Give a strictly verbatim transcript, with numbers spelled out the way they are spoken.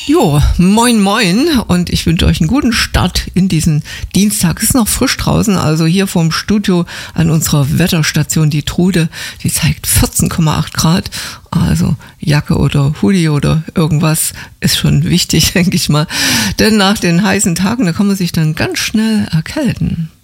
Jo, moin moin und ich wünsche euch einen guten Start in diesen Dienstag. Es ist noch frisch draußen, also hier vorm Studio an unserer Wetterstation, die Trude, die zeigt vierzehn Komma acht Grad. Also Jacke oder Hoodie oder irgendwas ist schon wichtig, denke ich mal. Denn nach den heißen Tagen, da kann man sich dann ganz schnell erkälten.